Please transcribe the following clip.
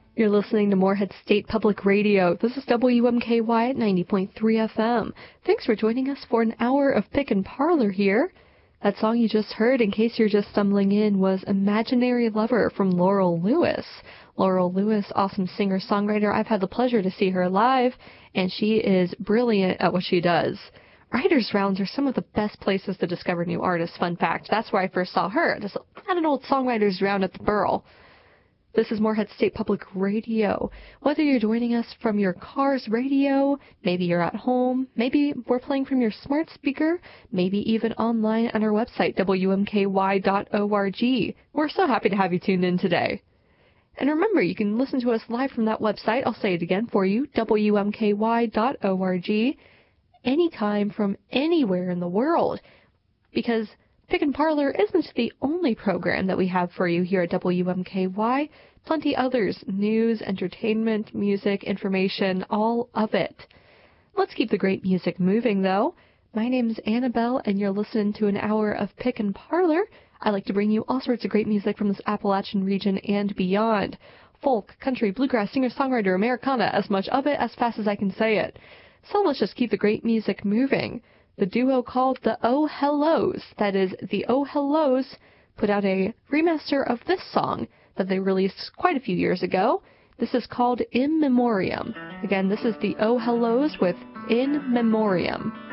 You're listening to Moorhead State Public Radio. This is WMKY at 90.3 FM. Thanks for joining us for an hour of Pick and Parlor here. That song you just heard, in case you're just stumbling in, was Imaginary Lover from Laurel Lewis. Laurel Lewis, awesome singer-songwriter. I've had the pleasure to see her live, and she is brilliant at what she does. Writers' rounds are some of the best places to discover new artists. Fun fact, that's where I first saw her, just at an old songwriters' round at the Burl. This is Moorhead State Public Radio. Whether you're joining us from your car's radio, maybe you're at home, maybe we're playing from your smart speaker, maybe even online on our website, wmky.org. We're so happy to have you tuned in today. And remember, you can listen to us live from that website. I'll say it again for you, wmky.org, anytime from anywhere in the world, because Pick and Parlor isn't the only program that we have for you here at WMKY. Plenty others, news, entertainment, music, information, all of it. Let's keep the great music moving, though. My name's Annabelle, and you're listening to an hour of Pick and Parlor. I like to bring you all sorts of great music from this Appalachian region and beyond. Folk, country, bluegrass, singer-songwriter, Americana, as much of it as fast as I can say it. So let's just keep the great music moving. The duo called the Oh Hellos, that is, the Oh Hellos, put out a remaster of this song that they released quite a few years ago. This is called In Memoriam. Again, this is the Oh Hellos with In Memoriam.